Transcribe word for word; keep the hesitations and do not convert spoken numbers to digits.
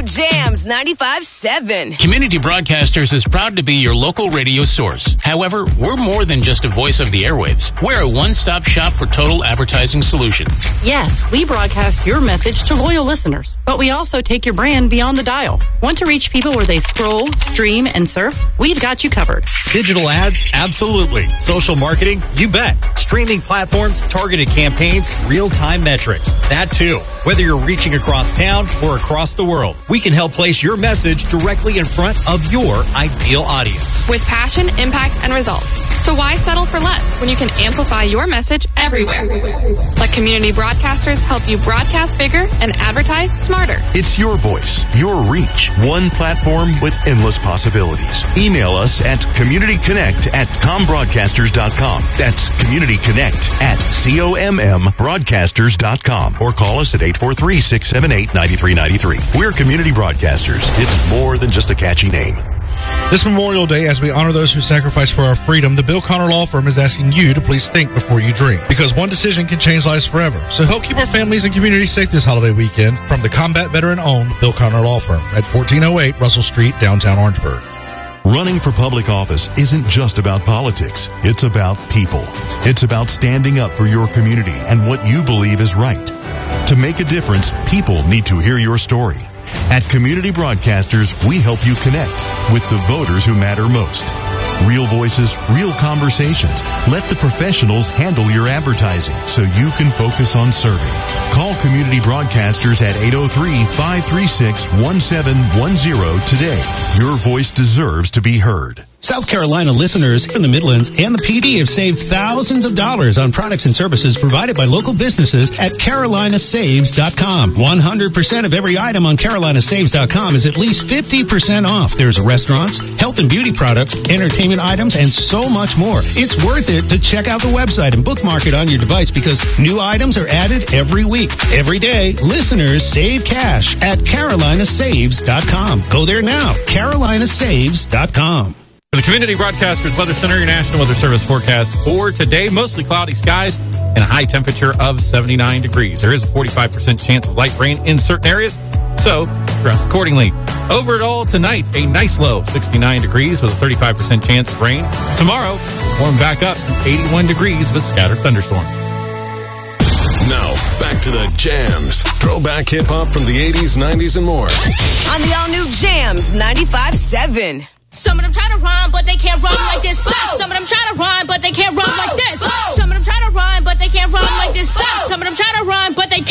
all-new Jams ninety-five point seven. Community Broadcasters is proud to be your local radio source. However, we're more than just a voice of the airwaves. We're a one-stop shop for total advertising solutions. Yes, we broadcast your message to loyal listeners, but we also take your brand beyond the dial. Want to reach people where they scroll, stream, and surf? We've got you covered. Digital ads? Absolutely. Social marketing? You bet. Streaming platforms, targeted campaigns, real-time metrics. That too. Whether you're reaching across town or across the world, we can help place your message directly in front of your ideal audience. With passion, impact, and results. So why settle for less when you can amplify your message everywhere? Let Community Broadcasters help you broadcast bigger and advertise smarter. It's your voice, your reach, one platform with endless possibilities. Email us at communityconnect at combroadcasters dot com. That's communityconnect at C O M M broadcasters dot com. Or call us at eight four three, six seven eight, nine three nine three. We're Community Broadcasters. It's more than just a catchy name. This Memorial Day, as we honor those who sacrificed for our freedom, the Bill Connor Law Firm is asking you to please think before you drink, because one decision can change lives forever. So help keep our families and communities safe this holiday weekend from the combat veteran-owned Bill Connor Law Firm at fourteen oh eight Russell Street, downtown Orangeburg. Running for public office isn't just about politics. It's about people. It's about standing up for your community and what you believe is right. To make a difference, people need to hear your story. At Community Broadcasters, we help you connect with the voters who matter most. Real voices, real conversations. Let the professionals handle your advertising so you can focus on serving. Call Community Broadcasters at eight oh three, five three six, one seven one zero today. Your voice deserves to be heard. South Carolina listeners in the Midlands and the P D have saved thousands of dollars on products and services provided by local businesses at carolina saves dot com. one hundred percent of every item on carolina saves dot com is at least fifty percent off. There's restaurants, health and beauty products, entertainment items, and so much more. It's worth it to check out the website and bookmark it on your device because new items are added every week. Every day, listeners save cash at carolina saves dot com. Go there now, carolina saves dot com. For the Community Broadcasters Weather Center, your National Weather Service forecast for today, mostly cloudy skies and a high temperature of seventy-nine degrees. There is a forty-five percent chance of light rain in certain areas, so dress accordingly. Over it all tonight, a nice low, sixty-nine degrees with a thirty-five percent chance of rain. Tomorrow, warm back up to eighty-one degrees with scattered thunderstorms. Now, back to the jams. Throwback hip-hop from the eighties, nineties, and more. On the all-new Jams ninety-five point seven. Some of them try to rhyme, but they can't rhyme like this. Some of them try to rhyme, but they can't rhyme like this. Some of them try to rhyme, but they can't rhyme like this. Some of them try to rhyme, but they can't.